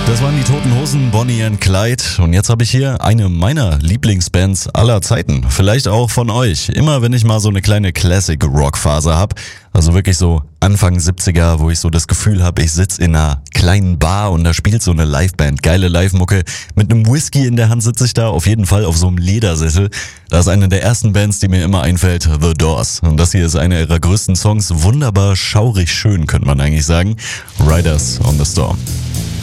Das waren die Toten Hosen, Bonnie and Clyde. Und jetzt habe ich hier eine meiner Lieblingsbands aller Zeiten. Vielleicht auch von euch. Immer wenn ich mal so eine kleine Classic-Rock-Phase habe, also wirklich so Anfang 70er, wo ich so das Gefühl habe, ich sitze in einer kleinen Bar und da spielt so eine Liveband, geile Live-Mucke. Mit einem Whisky in der Hand sitze ich da, auf jeden Fall auf so einem Ledersessel. Das ist eine der ersten Bands, die mir immer einfällt, The Doors. Und das hier ist einer ihrer größten Songs. Wunderbar schaurig schön, könnte man eigentlich sagen. Riders on the Storm.